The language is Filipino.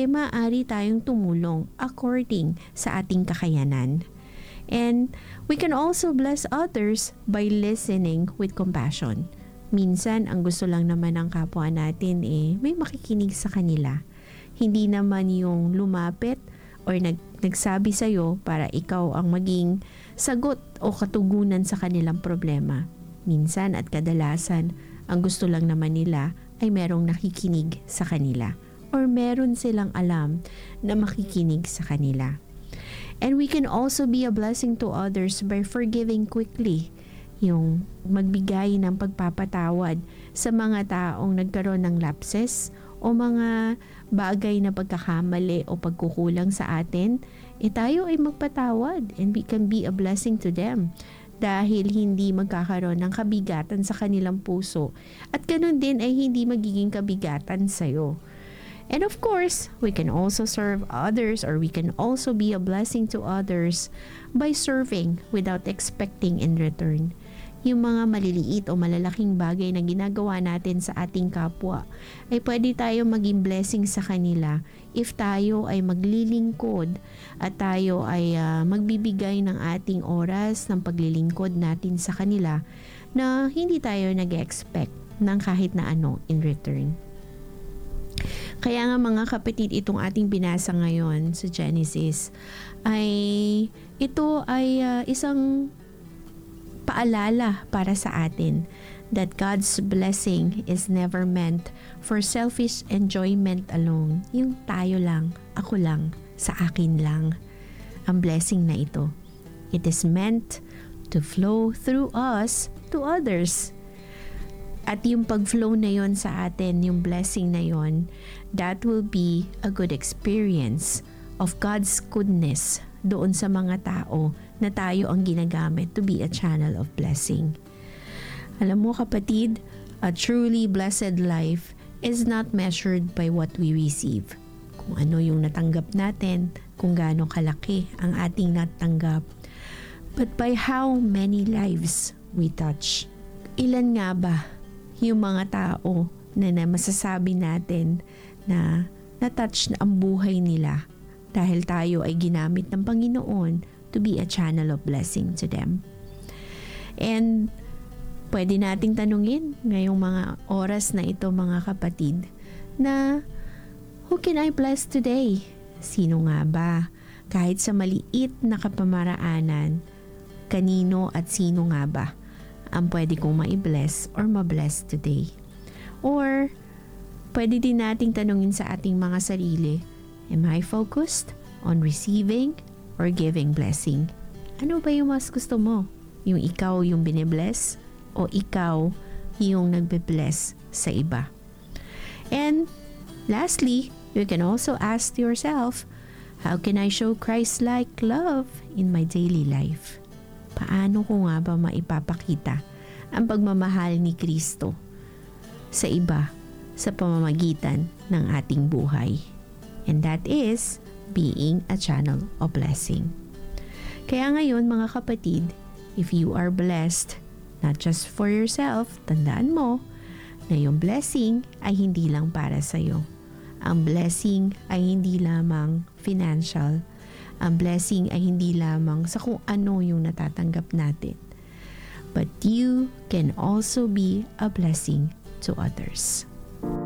maaari tayong tumulong according sa ating kakayanan. And we can also bless others by listening with compassion. Minsan, ang gusto lang naman ng kapwa natin may makikinig sa kanila. Hindi naman yung lumapit or nagsabi sa'yo para ikaw ang maging sagot o katugunan sa kanilang problema. Minsan at kadalasan, ang gusto lang naman nila ay merong nakikinig sa kanila or meron silang alam na makikinig sa kanila. And we can also be a blessing to others by forgiving quickly. Yung magbigay ng pagpapatawad sa mga taong nagkaroon ng lapses o mga bagay na pagkakamali o pagkukulang sa atin, tayo ay magpatawad and we can be a blessing to them dahil hindi magkakaroon ng kabigatan sa kanilang puso at ganun din ay hindi magiging kabigatan sa'yo. And of course, we can also serve others or we can also be a blessing to others by serving without expecting in return. Yung mga maliliit o malalaking bagay na ginagawa natin sa ating kapwa ay pwede tayo maging blessing sa kanila if tayo ay maglilingkod at tayo ay magbibigay ng ating oras ng paglilingkod natin sa kanila na hindi tayo nag-expect ng kahit na ano in return. Kaya nga mga kapatid, itong ating binasa ngayon sa Genesis ay ito ay isang paalala para sa atin that God's blessing is never meant for selfish enjoyment alone. Yung tayo lang, ako lang, sa akin lang. Ang blessing na ito. It is meant to flow through us to others. At yung pag-flow na yon sa atin, yung blessing na yon, that will be a good experience of God's goodness doon sa mga tao na tayo ang ginagamit to be a channel of blessing. Alam mo kapatid, a truly blessed life is not measured by what we receive. Kung ano yung natanggap natin, kung gaano kalaki ang ating natanggap, but by how many lives we touch. Ilan nga ba yung mga tao na masasabi natin na na-touch na ang buhay nila dahil tayo ay ginamit ng Panginoon to be a channel of blessing to them. And pwede nating tanungin ngayong mga oras na ito mga kapatid na who can I bless today? Sino nga ba? Kahit sa maliit na kapamaraanan, kanino at sino nga ba ang pwede kong ma-bless or ma-bless today? Or pwede din nating tanungin sa ating mga sarili, am I focused on receiving or giving blessing? Ano ba yung mas gusto mo? Yung ikaw yung bine-bless o ikaw yung nagbe-bless sa iba? And lastly, you can also ask yourself, how can I show Christ-like love in my daily life? Paano ko nga ba maipapakita ang pagmamahal ni Kristo sa iba sa pamamagitan ng ating buhay? And that is being a channel of blessing. Kaya ngayon mga kapatid, if you are blessed, not just for yourself, tandaan mo na yung blessing ay hindi lang para sa'yo. Ang blessing ay hindi lamang financial. Ang blessing ay hindi lamang sa kung ano yung natatanggap natin. But you can also be a blessing to others.